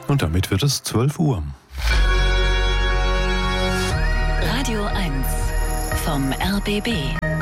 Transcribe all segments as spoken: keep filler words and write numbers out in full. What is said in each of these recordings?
Und damit wird es zwölf Uhr. Radio eins vom R B B.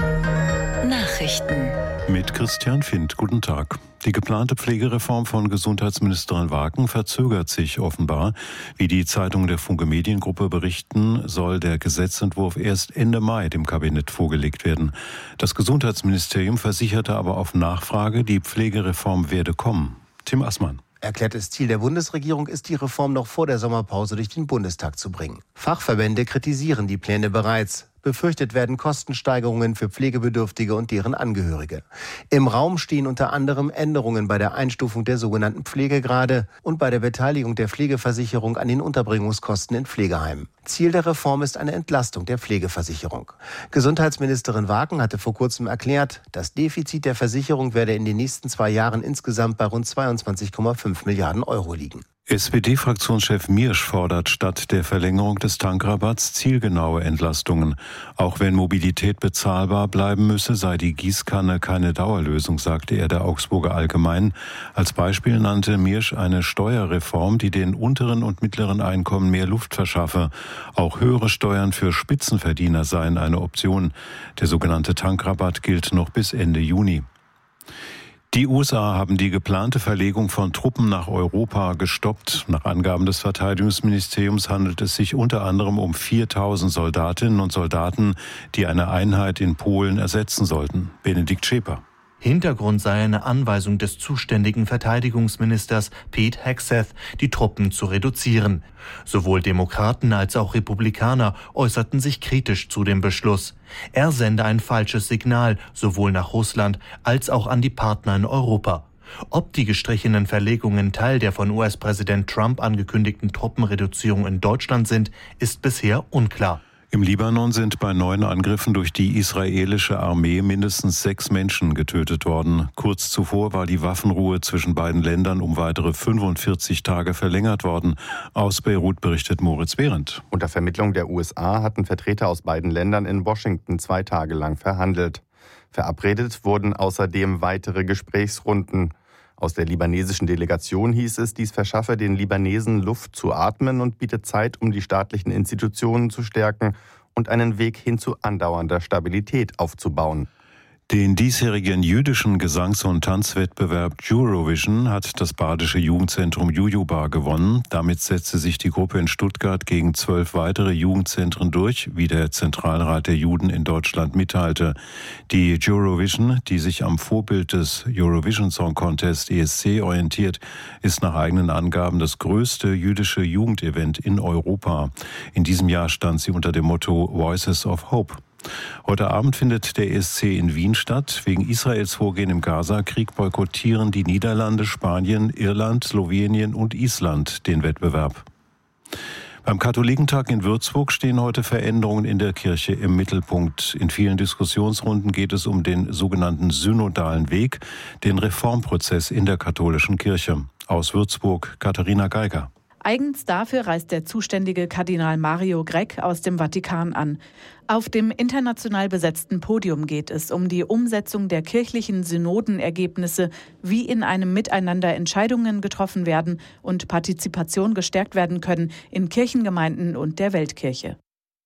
Nachrichten. Mit Christian Findt. Guten Tag. Die geplante Pflegereform von Gesundheitsministerin Wagen verzögert sich offenbar. Wie die Zeitungen der Funke Mediengruppe berichten, soll der Gesetzentwurf erst Ende Mai dem Kabinett vorgelegt werden. Das Gesundheitsministerium versicherte aber auf Nachfrage, die Pflegereform werde kommen. Tim Assmann. Erklärtes Ziel der Bundesregierung ist, die Reform noch vor der Sommerpause durch den Bundestag zu bringen. Fachverbände kritisieren die Pläne bereits. Befürchtet werden Kostensteigerungen für Pflegebedürftige und deren Angehörige. Im Raum stehen unter anderem Änderungen bei der Einstufung der sogenannten Pflegegrade und bei der Beteiligung der Pflegeversicherung an den Unterbringungskosten in Pflegeheimen. Ziel der Reform ist eine Entlastung der Pflegeversicherung. Gesundheitsministerin Wagen hatte vor kurzem erklärt, das Defizit der Versicherung werde in den nächsten zwei Jahren insgesamt bei rund zweiundzwanzig Komma fünf Milliarden Euro liegen. S P D-Fraktionschef Miersch fordert statt der Verlängerung des Tankrabatts zielgenaue Entlastungen. Auch wenn Mobilität bezahlbar bleiben müsse, sei die Gießkanne keine Dauerlösung, sagte er der Augsburger Allgemeinen. Als Beispiel nannte Miersch eine Steuerreform, die den unteren und mittleren Einkommen mehr Luft verschaffe. Auch höhere Steuern für Spitzenverdiener seien eine Option. Der sogenannte Tankrabatt gilt noch bis Ende Juni. Die U S A haben die geplante Verlegung von Truppen nach Europa gestoppt. Nach Angaben des Verteidigungsministeriums handelt es sich unter anderem um viertausend Soldatinnen und Soldaten, die eine Einheit in Polen ersetzen sollten. Benedikt Schäper. Hintergrund sei eine Anweisung des zuständigen Verteidigungsministers Pete Hegseth, die Truppen zu reduzieren. Sowohl Demokraten als auch Republikaner äußerten sich kritisch zu dem Beschluss. Er sende ein falsches Signal, sowohl nach Russland als auch an die Partner in Europa. Ob die gestrichenen Verlegungen Teil der von U S-Präsident Trump angekündigten Truppenreduzierung in Deutschland sind, ist bisher unklar. Im Libanon sind bei neuen Angriffen durch die israelische Armee mindestens sechs Menschen getötet worden. Kurz zuvor war die Waffenruhe zwischen beiden Ländern um weitere fünfundvierzig Tage verlängert worden. Aus Beirut berichtet Moritz Behrendt. Unter Vermittlung der U S A hatten Vertreter aus beiden Ländern in Washington zwei Tage lang verhandelt. Verabredet wurden außerdem weitere Gesprächsrunden. Aus der libanesischen Delegation hieß es, dies verschaffe den Libanesen Luft zu atmen und bietet Zeit, um die staatlichen Institutionen zu stärken und einen Weg hin zu andauernder Stabilität aufzubauen. Den diesjährigen jüdischen Gesangs- und Tanzwettbewerb Eurovision hat das badische Jugendzentrum Jujubar gewonnen. Damit setzte sich die Gruppe in Stuttgart gegen zwölf weitere Jugendzentren durch, wie der Zentralrat der Juden in Deutschland mitteilte. Die Eurovision, die sich am Vorbild des Eurovision Song Contest E S C orientiert, ist nach eigenen Angaben das größte jüdische Jugendevent in Europa. In diesem Jahr stand sie unter dem Motto Voices of Hope. Heute Abend findet der E S C in Wien statt. Wegen Israels Vorgehen im Gaza-Krieg boykottieren die Niederlande, Spanien, Irland, Slowenien und Island den Wettbewerb. Beim Katholikentag in Würzburg stehen heute Veränderungen in der Kirche im Mittelpunkt. In vielen Diskussionsrunden geht es um den sogenannten synodalen Weg, den Reformprozess in der katholischen Kirche. Aus Würzburg Katharina Geiger. Eigens dafür reist der zuständige Kardinal Mario Grech aus dem Vatikan an. Auf dem international besetzten Podium geht es um die Umsetzung der kirchlichen Synodenergebnisse, wie in einem Miteinander Entscheidungen getroffen werden und Partizipation gestärkt werden können in Kirchengemeinden und der Weltkirche.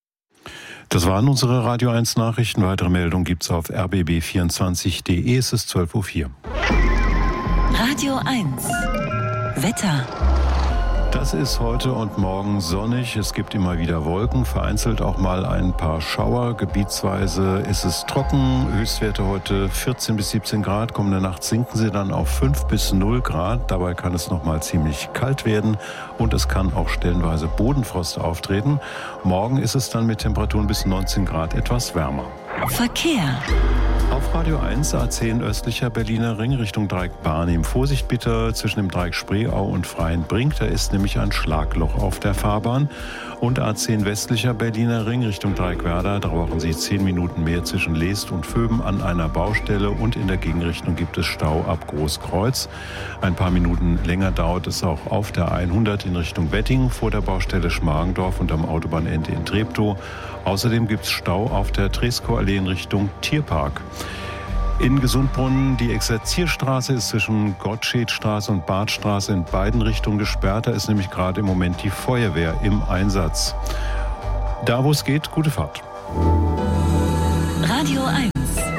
Das waren unsere Radio eins Nachrichten. Weitere Meldungen gibt's auf r b b vierundzwanzig punkt d e. Es ist zwölf Uhr vier. Radio eins Wetter. Das ist heute und morgen sonnig. Es gibt immer wieder Wolken, vereinzelt auch mal ein paar Schauer. Gebietsweise ist es trocken. Höchstwerte heute vierzehn bis siebzehn Grad. Kommende Nacht sinken sie dann auf fünf bis null Grad. Dabei kann es noch mal ziemlich kalt werden und es kann auch stellenweise Bodenfrost auftreten. Morgen ist es dann mit Temperaturen bis neunzehn Grad etwas wärmer. Verkehr. Auf Radio eins A zehn östlicher Berliner Ring Richtung Dreieck Barnim. Vorsicht bitte zwischen dem Dreieck Spreeau und Freienbrink. Da ist nämlich ein Schlagloch auf der Fahrbahn. Und A zehn westlicher Berliner Ring Richtung Dreieck Werder. Da brauchen Sie zehn Minuten mehr zwischen Leest und Vöben an einer Baustelle. Und in der Gegenrichtung gibt es Stau ab Großkreuz. Ein paar Minuten länger dauert es auch auf der hundert in Richtung Wettingen vor der Baustelle Schmargendorf und am Autobahnende in Treptow. Außerdem gibt es Stau auf der Treskow-Allee in Richtung Tierpark. In Gesundbrunnen, die Exerzierstraße ist zwischen Gottschedstraße und Badstraße in beiden Richtungen gesperrt. Da ist nämlich gerade im Moment die Feuerwehr im Einsatz. Da, wo es geht, gute Fahrt. Radio eins.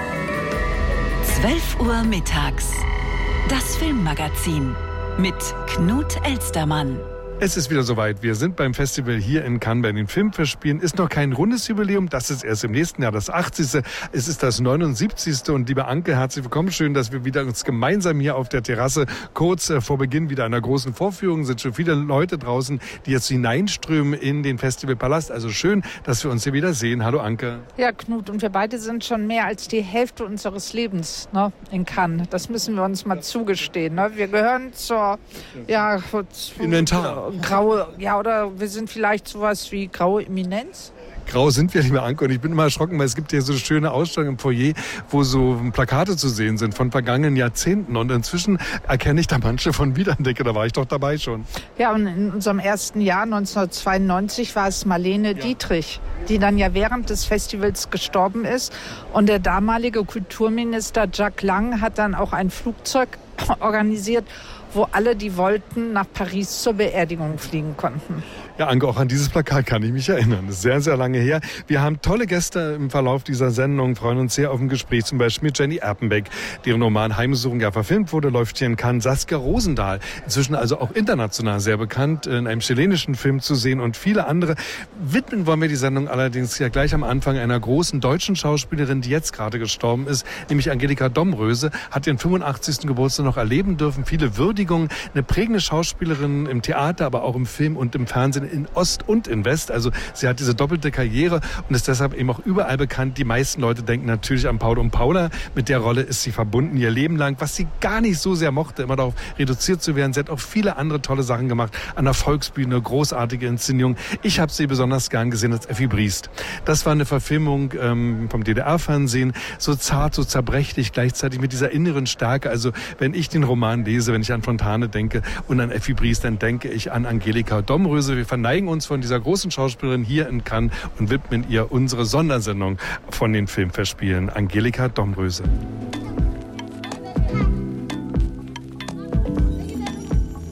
zwölf Uhr mittags. Das Filmmagazin mit Knut Elstermann. Es ist wieder soweit. Wir sind beim Festival hier in Cannes bei den Filmfestspielen. Ist noch kein rundes Jubiläum. Das ist erst im nächsten Jahr das achtzigste. Es ist das neunundsiebzigste. Und liebe Anke, herzlich willkommen. Schön, dass wir wieder uns gemeinsam hier auf der Terrasse kurz äh, vor Beginn wieder einer großen Vorführung sind. Schon viele Leute draußen, die jetzt hineinströmen in den Festivalpalast. Also schön, dass wir uns hier wieder sehen. Hallo Anke. Ja, Knut. Und wir beide sind schon mehr als die Hälfte unseres Lebens, ne, in Cannes. Das müssen wir uns mal zugestehen. Ne? Wir gehören zur, ja, zu, Inventar. Graue, ja, oder wir sind vielleicht sowas wie graue Eminenz. Grau sind wir, liebe Anke. Und ich bin immer erschrocken, weil es gibt hier so schöne Ausstellungen im Foyer, wo so Plakate zu sehen sind von vergangenen Jahrzehnten. Und inzwischen erkenne ich da manche von wiederentdecke. Da war ich doch dabei schon. Ja, und in unserem ersten Jahr, neunzehnhundertzweiundneunzig, war es Marlene ja. Dietrich, die dann ja während des Festivals gestorben ist. Und der damalige Kulturminister Jack Lang hat dann auch ein Flugzeug organisiert, wo alle, die wollten, nach Paris zur Beerdigung fliegen konnten. Ja, Anke, auch an dieses Plakat kann ich mich erinnern. Das ist sehr, sehr lange her. Wir haben tolle Gäste im Verlauf dieser Sendung, freuen uns sehr auf ein Gespräch, zum Beispiel mit Jenny Erpenbeck, deren Roman Heimsuchung ja verfilmt wurde, läuft hier in Cannes. Saskia Rosendahl, inzwischen also auch international sehr bekannt, in einem chilenischen Film zu sehen und viele andere. Widmen wollen wir die Sendung allerdings ja gleich am Anfang einer großen deutschen Schauspielerin, die jetzt gerade gestorben ist, nämlich Angelika Domröse, hat ihren fünfundachtzigsten Geburtstag noch erleben dürfen. Viele Würdigungen, eine prägende Schauspielerin im Theater, aber auch im Film und im Fernsehen in Ost und in West. Also sie hat diese doppelte Karriere und ist deshalb eben auch überall bekannt. Die meisten Leute denken natürlich an Paul und Paula. Mit der Rolle ist sie verbunden ihr Leben lang, was sie gar nicht so sehr mochte, immer darauf reduziert zu werden. Sie hat auch viele andere tolle Sachen gemacht. An der Volksbühne, großartige Inszenierung. Ich habe sie besonders gern gesehen als Effi Briest. Das war eine Verfilmung ähm, vom D D R-Fernsehen. So zart, so zerbrechlich, gleichzeitig mit dieser inneren Stärke. Also wenn ich den Roman lese, wenn ich an Fontane denke und an Effi Briest, dann denke ich an Angelika Domröse. Wir verneigen uns von dieser großen Schauspielerin hier in Cannes und widmen ihr unsere Sondersendung von den Filmfestspielen. Angelika Domröse.